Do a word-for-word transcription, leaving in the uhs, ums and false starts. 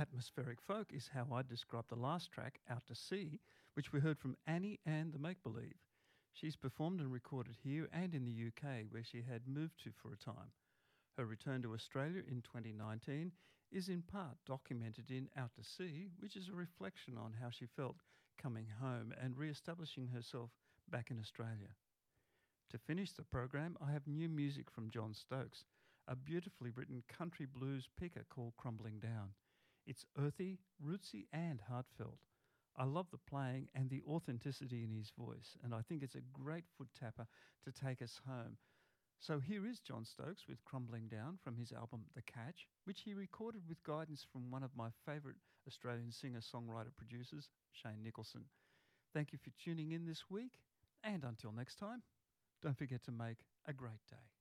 Atmospheric folk is how I'd describe the last track, Out to Sea, which we heard from Annie and the Make Believe. She's performed and recorded here and in the U K, where she had moved to for a time. Her return to Australia in twenty nineteen is in part documented in Out to Sea, which is a reflection on how she felt coming home and re-establishing herself back in Australia. To finish the program, I have new music from John Stokes, a beautifully written country blues picker called Crumbling Down. It's earthy, rootsy and heartfelt. I love the playing and the authenticity in his voice, and I think it's a great foot tapper to take us home. So here is John Stokes with Crumbling Down from his album The Catch, which he recorded with guidance from one of my favourite Australian singer-songwriter-producers, Shane Nicholson. Thank you for tuning in this week, and until next time, don't forget to make a great day.